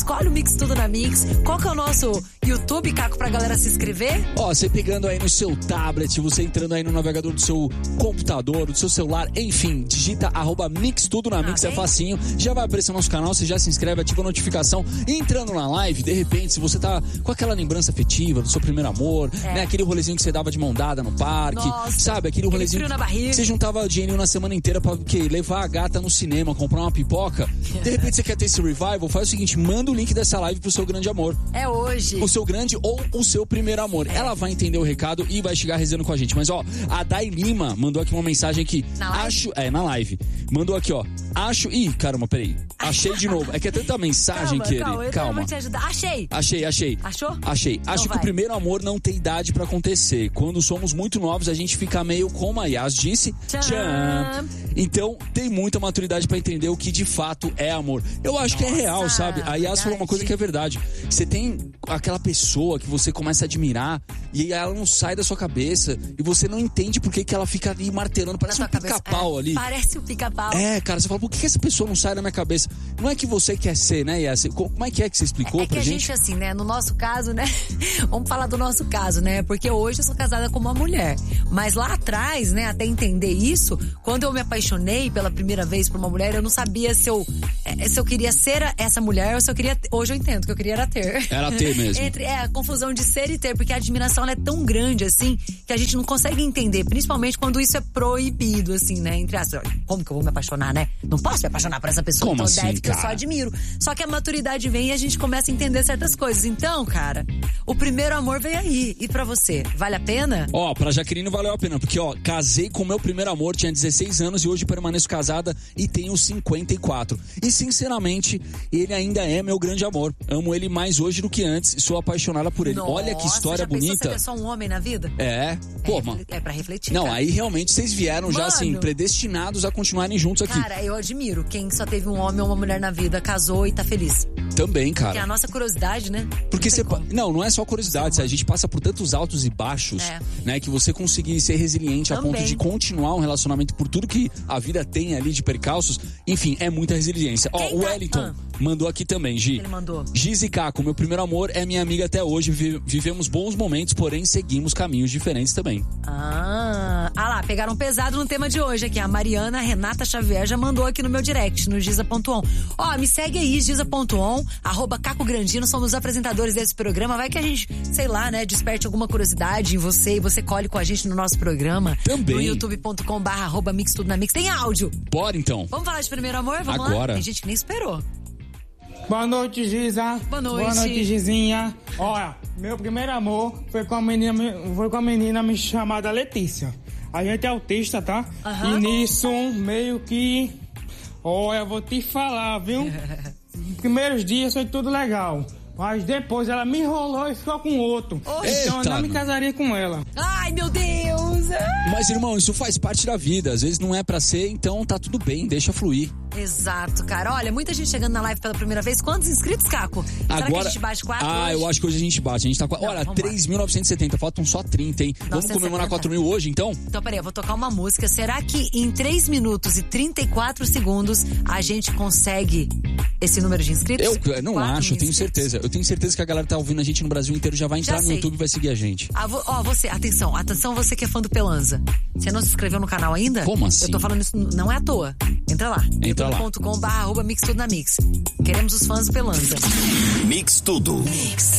escolhe o Mix Tudo na Mix. Qual que é o nosso YouTube, Caco, pra galera se inscrever? Ó, você pegando aí no seu tablet, você entrando aí no navegador do seu computador, do seu celular, enfim, digita @Mix Tudo na Mix, é facinho. Já vai aparecer o nosso canal, você já se inscreve, ativa a notificação. Entrando na live, de repente, se você tá com aquela lembrança afetiva do seu primeiro amor, né? Aquele rolezinho que você dava de mão dada no parque, sabe? Aquele rolezinho frio na barriga. que você juntava dinheirinho na semana inteira pra levar a gata no cinema, comprar uma pipoca. De repente você quer ter esse revival, faz o seguinte, manda o link dessa live pro seu grande amor. É hoje. O seu grande ou o seu primeiro amor. Ela vai entender o recado e vai chegar rezando com a gente. Mas ó, a Dai Lima mandou aqui uma mensagem aqui. Na live. Mandou aqui, ó. Ih, caramba, peraí. Achei de novo. É que é tanta mensagem, Calma. Eu vou te ajudar. Achei. Achou? Achei. Acho que o primeiro amor não tem idade pra acontecer. Quando somos muito novos, a gente fica meio como a Yas disse. Tchan. Então, tem muita maturidade pra entender o que de fato é amor. Eu acho que é real, sabe? A Yas falou uma coisa que é verdade. Você tem aquela pessoa que você começa a admirar e aí ela não sai da sua cabeça e você não entende por que ela fica ali martelando. Parece um pica-pau ali. Parece um pica-pau. Cara, você fala, por que essa pessoa não sai da minha cabeça? Não é que você quer ser, né, Yas? Como é que você explicou pra gente? É que a gente, assim, né, no nosso caso, né, vamos falar do nosso caso, né, porque hoje eu sou casada com uma mulher, mas lá atrás, né, até entender isso, quando eu me apaixonei pela primeira vez por uma mulher, eu não sabia se eu queria ser essa mulher ou se eu queria, hoje eu entendo que eu queria era ter. Era ter mesmo. A confusão de ser e ter, porque a admiração ela é tão grande, assim, que a gente não consegue entender, principalmente quando isso é proibido, assim, né, entre as... Como que eu vou me apaixonar, né? Não posso me apaixonar por essa pessoa, como então assim, deve que eu só admiro. Só que a maturidade vem e a gente começa a entender certas coisas. Então, cara, o primeiro amor vem aí. E pra você, vale a pena? Ó, pra Jaqueline valeu a pena, porque ó, casei com meu primeiro amor, tinha 16 anos e hoje permaneço casada e tenho 54. E sinceramente, ele ainda é meu grande amor. Amo ele mais hoje do que antes e sou apaixonada por ele. Nossa, olha que história já bonita. Você é só um homem na vida? Pô, mano. É pra refletir. Não, cara. Aí realmente vocês vieram já assim, predestinados a continuarem juntos aqui. Cara, eu admiro quem só teve um homem ou uma mulher na vida, casou e tá feliz. Também, cara. Porque a nossa curiosidade, né? Porque não é só curiosidade, a gente passa por tantos altos e baixos, né, que você conseguir ser resiliente a ponto de continuar um relacionamento por tudo que a vida tem ali de percalços, enfim, é muita resiliência. Ó, o Wellington mandou aqui também, Gi. Ele mandou. Giz e Caco, meu primeiro amor é minha amiga até hoje, vivemos bons momentos, porém seguimos caminhos diferentes também. Lá, pegaram pesado no tema de hoje aqui. A Mariana Renata Xavier já mandou aqui no meu direct, no Giza.on. Ó, me segue aí, Giza.on, @Caco Grandino, somos os apresentadores desse programa. Vai que a gente, sei lá, né, desperte alguma curiosidade em você e você colhe com a gente no nosso programa. Também. No youtube.com/Mix Tudo na Mix. Tem áudio. Bora então. Vamos falar de primeiro amor? Vamos agora. Lá? Tem gente que nem esperou. Boa noite, Giza. Boa noite. Boa noite, Gizinha. Olha, meu primeiro amor foi com a menina chamada Letícia. A gente é autista, tá? E nisso, meio que... Olha, eu vou te falar, viu? Primeiros dias foi tudo legal. Mas depois ela me enrolou e ficou com outro. Então eu não me casaria com ela. Ai, meu Deus! Mas, irmão, isso faz parte da vida. Às vezes não é pra ser, então tá tudo bem, deixa fluir. Exato, cara. Olha, muita gente chegando na live pela primeira vez. Quantos inscritos, Caco? Agora, será que a gente bate 4 hoje? Eu acho que hoje a gente bate. A gente tá com... Olha, 3.970. Faltam só 30, hein? Vamos comemorar 4.000 hoje, então? Então, peraí, eu vou tocar uma música. Será que em 3 minutos e 34 segundos a gente consegue esse número de inscritos? Eu não acho, eu tenho certeza. Eu tenho certeza que a galera tá ouvindo a gente no Brasil inteiro, já vai entrar no YouTube e vai seguir a gente. Você, atenção, você que é fã do Pelanza. Você não se inscreveu no canal ainda? Como assim? Eu tô falando isso, não é à toa. Entra lá. Entra lá. youtube.com/Mix Tudo na Mix. Queremos os fãs do Pelanza. Mix Tudo. Mix.